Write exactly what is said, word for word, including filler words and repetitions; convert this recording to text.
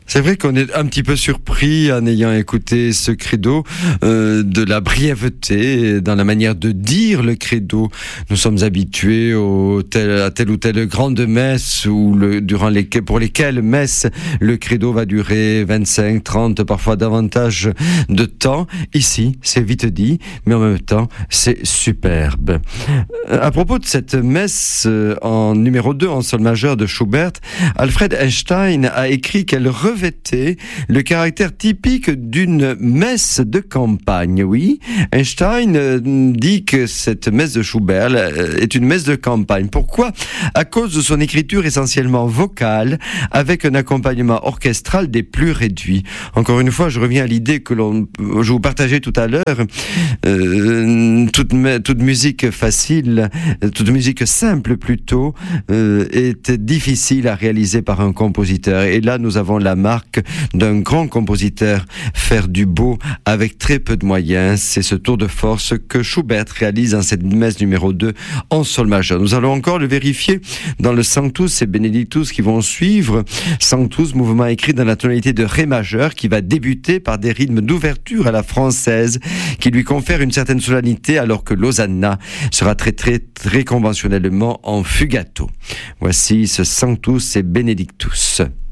C'est vrai qu'on est un petit peu surpris en ayant écouté ce credo euh, de la brièveté dans la manière de dire le credo. Nous sommes habitués au tel, à telle ou telle grande messe où le, durant les, pour lesquelles messe le credo va durer vingt-cinq, trente, parfois davantage de temps. Ici, c'est vite dit, mais en même temps, c'est superbe. À propos de cette messe en numéro deux en sol majeur de Schubert, Alfred Einstein a écrit qu'elle revêtait le caractère typique d'une messe de campagne. Oui, Einstein dit que cette messe de Schubert est une messe de campagne. Pourquoi ? À cause de son écriture essentiellement vocale, avec un accompagnement orchestral des plus réduits. Encore une fois, je reviens à l'idée que l'on, je vous partageais tout à l'heure, euh, toute, toute musique facile, toute musique simple plutôt, euh, est difficile à réaliser par un compositeur. Et là, nous avons la marque d'un grand compositeur, faire du beau avec très peu de moyens. C'est ce tour de force que Schubert réalise dans cette messe numéro deux en sol majeur. Nous allons encore le vérifier dans le Sanctus et Benedictus qui vont suivre. Sanctus, mouvement écrit dans la tonalité de Ré majeur, qui va débuter par des rythmes d'ouverture à la française qui lui confèrent une certaine solennité, alors que l'Hosanna sera très très très conventionnellement en fugato. Voici ce Sanctus et Benedictus.